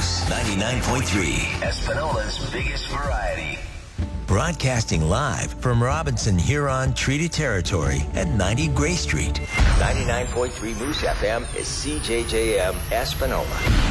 Moose, 99.3. Espanola's biggest variety. Broadcasting live from Robinson Huron Treaty Territory at 90 Gray Street. 99.3 Moose FM is CJJM Espanola.